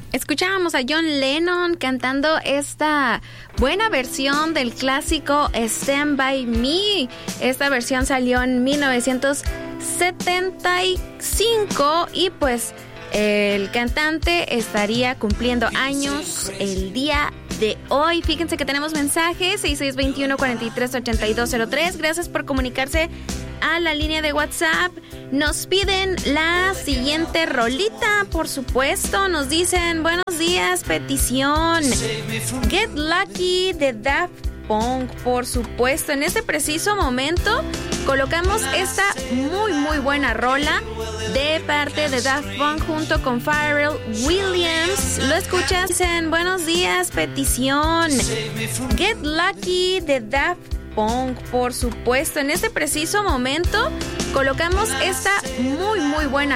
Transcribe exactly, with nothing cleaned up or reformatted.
Escuchábamos a John Lennon cantando esta buena versión del clásico Stand By Me. Esta versión salió en mil novecientos setenta y cinco y pues el cantante estaría cumpliendo años el día de hoy. Fíjense que tenemos mensajes seis seis dos uno, cuatro tres, ocho dos cero tres. Gracias por comunicarse a la línea de WhatsApp. Nos piden la siguiente rolita, por supuesto. Nos dicen, buenos días, petición Get Lucky de Daft Punk, por supuesto. En este preciso momento colocamos esta muy muy buena rola de parte de Daft Punk junto con Pharrell Williams. ¿Lo escuchas? Dicen, buenos días, petición Get Lucky de Daft Punk, por supuesto. En este preciso momento colocamos esta muy muy buena